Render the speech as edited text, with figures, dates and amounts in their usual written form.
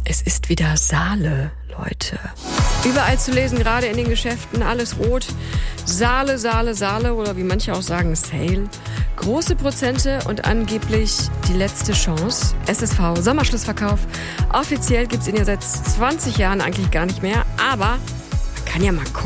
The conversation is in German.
Es ist wieder Saale, Leute. Überall zu lesen, gerade in den Geschäften, alles rot. Saale, Saale, Saale oder wie manche auch sagen, Sale. Große Prozente und angeblich die letzte Chance. SSV, Sommerschlussverkauf. Offiziell gibt's ihn ja seit 20 Jahren eigentlich gar nicht mehr, aber man kann ja mal gucken.